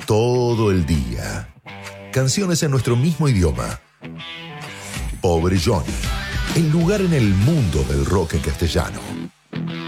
todo el día. Canciones en nuestro mismo idioma. Pobre Johnny, el lugar en el mundo del rock en castellano.